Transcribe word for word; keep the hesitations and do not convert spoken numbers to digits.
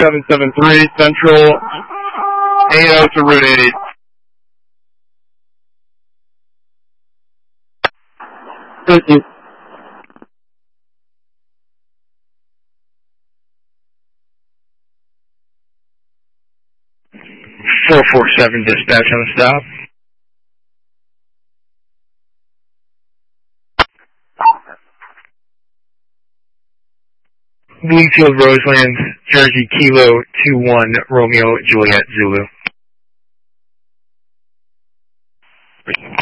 seven seven three, Central, eight oh to Route eight. Thank you. four four seven dispatch on the stop. Wheatfield, Roseland, Jersey, Kilo two one, Romeo, Juliet, Zulu.